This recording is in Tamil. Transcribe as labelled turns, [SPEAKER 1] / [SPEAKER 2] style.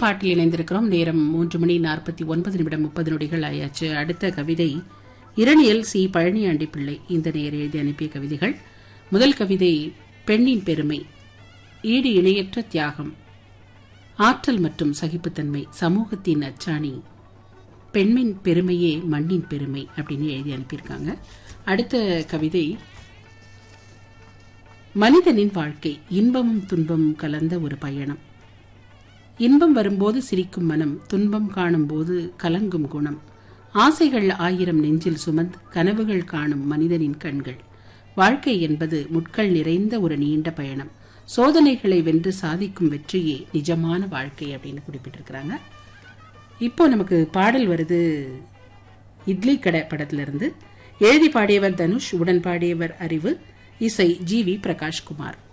[SPEAKER 1] பாட்டில் இணைந்திருக்கிறோம். நேரம் 3:49 ஆயாச்சு. அடுத்த கவிதை இரணியல் சி. பழனியாண்டி பிள்ளை இந்த நேர் எழுதி அனுப்பிய கவிதைகள். முதல் கவிதை பெண்ணின் பெருமை, ஈடு இணையற்ற தியாகம், ஆற்றல் மற்றும் சகிப்புத்தன்மை, சமூகத்தின் அச்சாணி, பெண்ணின் பெருமையே மண்ணின் பெருமை அப்படின்னு எழுதி அனுப்பியிருக்காங்க. அடுத்த கவிதை மனிதனின் வாழ்க்கை, இன்பமும் துன்பமும் கலந்த ஒரு பயணம். இன்பம் வரும்போது சிரிக்கும் மனம், துன்பம் காணும் போது கலங்கும் குணம், ஆசைகள் 1000 நெஞ்சில் சுமந்து கனவுகள் காணும் மனிதனின் கண்கள். வாழ்க்கை என்பது முட்கள் நிறைந்த ஒரு நீண்ட பயணம், சோதனைகளை வென்று சாதிக்கும் வெற்றியே நிஜமான வாழ்க்கை அப்படின்னு குறிப்பிட்டிருக்கிறாங்க. இப்போ நமக்கு பாடல் வருது இட்லி கடை படத்திலிருந்து. எழுதி பாடியவர் தனுஷ், உடன் பாடியவர் அறிவு, இசை ஜி.வி. பிரகாஷ்குமார்.